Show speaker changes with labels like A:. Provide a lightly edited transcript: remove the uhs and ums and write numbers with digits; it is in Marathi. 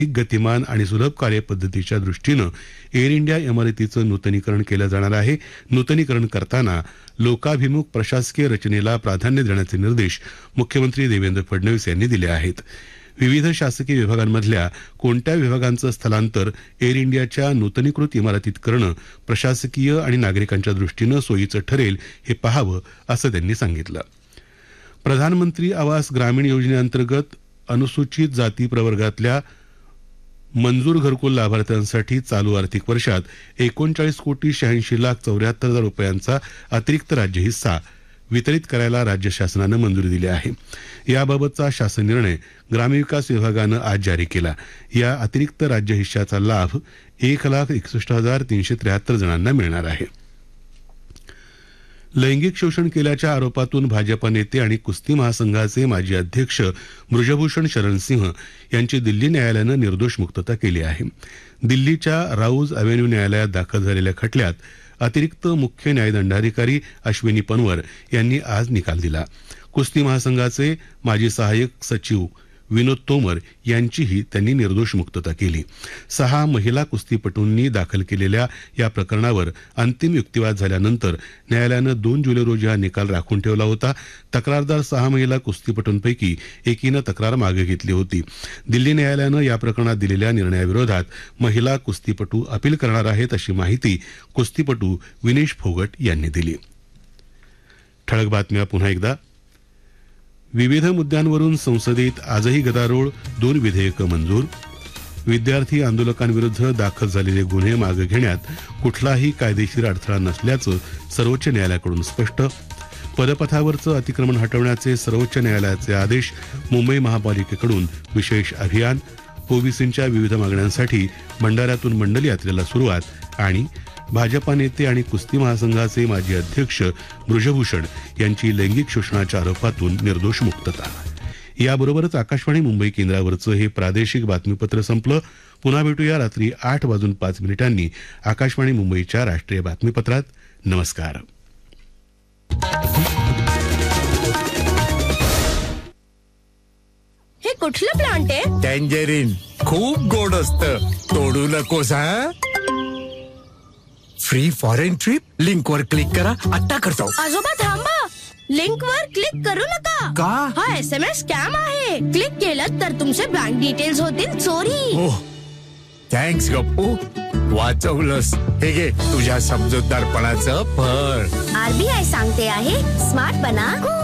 A: गतिमान आणि सुलभ कार्यपद्धतीच्या दृष्टीनं एअर इंडिया इमारतीचं नूतनीकरण केलं जाणार आहे. नूतनीकरण करताना लोकाभिमुख प्रशासकीय रचनेला प्राधान्य देण्याचे निर्देश मुख्यमंत्री देवेंद्र फडणवीस यांनी दिले आहेत. विविध शासकीय विभागांमधल्या कोणत्या विभागांचं स्थलांतर एअर इंडियाच्या नूतनीकृत इमारतीत करणं प्रशासकीय आणि नागरिकांच्या दृष्टीनं सोयीचं ठरेल हे पाहावं असं त्यांनी सांगितलं. प्रधानमंत्री आवास ग्रामीण योजनेअंतर्गत अनुसूचित जाती प्रवर्गातल्या मंजूर घरकुल लाभार्थ्यांसाठी चालू आर्थिक वर्षात 39,86,74,00,000 रुपयांचा अतिरिक्त राज्य हिस्सा वितरित करायला राज्य शासनानं मंजुरी दिली आहे. याबाबतचा शासन निर्णय ग्रामविकास विभागानं आज जारी केला. या अतिरिक्त राज्य हिश्श्याचा लाभ 1,61,373 जणांना मिळणार आहे. लैंगिक शोषण केल्याच्या आरोपातून भाजपा नेते आणि कुस्ती महासंघाचे माजी अध्यक्ष बृजभूषण शरण सिंह यांची दिल्ली न्यायालयानं निर्दोष मुक्तता केली आहे. दिल्लीच्या राऊज अव्हेन्यू न्यायालयात दाखल झालेल्या खटल्यात अतिरिक्त मुख्य न्यायदंडाधिकारी अश्विनी पनवर यांनी आज निकाल दिला. कुस्ती महासंघाचे माजी सहाय्यक सचिव विनोद तोमर यांचीही त्यांनी निर्दोष मुक्तता केली. 6 महिला कुस्तीपटूंनी दाखल केलेल्या या प्रकरणावर अंतिम युक्तिवाद झाल्यानंतर न्यायालयानं 2 जुलै रोजी हा निकाल राखून ठेवला होता. तक्रारदार 6 महिला कुस्तीपटूंपैकी एकीनं तक्रार मागे घेतली होती. दिल्ली न्यायालयानं या प्रकरणात दिलेल्या निर्णयाविरोधात महिला कुस्तीपटू अपील करणार आहेत अशी माहिती कुस्तीपटू विनेश फोगट यांनी दिली. ठळक बातम्या पुन्हा एकदा. विविध मुद्द्यांवरून संसदेत आजही गदारोळ, 2 विधेयकं मंजूर. विद्यार्थी आंदोलकांविरुद्ध दाखल झालेले गुन्हे मागे घेण्यात कुठलाही कायदेशीर अडथळा नसल्याचं सर्वोच्च न्यायालयाकडून स्पष्ट. पदपथावरचं अतिक्रमण हटवण्याचे सर्वोच्च न्यायालयाचे आदेश. मुंबई महापालिकेकडून विशेष अभियान. ओबीसींच्या विविध मागण्यांसाठी भंडाऱ्यातून मंडल यात्रेला सुरुवात. आणि भाजपा नेते आणि कुस्ती महासंघाचे माजी अध्यक्ष बृजभूषण यांची लैंगिक शोषणाच्या आरोपातून निर्दोष मुक्तता. याबरोबरच आकाशवाणी मुंबई केंद्रावरचं हे प्रादेशिक बातमीपत्र संपलं. पुन्हा भेटूया रात्री 8:05 आकाशवाणी मुंबईच्या राष्ट्रीय बातमीपत्रात. नमस्कार.
B: हे कुठलं प्लांट आहे?
C: टँजरीन. खूप गोड असतं. तोडू नकोस हा. फ्री फॉरेन ट्रिप लिंक वर क्लिक करा. आत्ता करतो.
B: आजोबा थांबा. लिंक वर क्लिक करू नका.
C: का?
B: हा SMS स्कॅम आहे. क्लिक केलं तर तुमचे बँक डिटेल्स होतील चोरी.
C: ओह, थँक्स गप्पू, वाचवलंस. हे घे तुझ्या समजूतदारपणाचं फळ.
B: RBI सांगते आहे स्मार्ट बना.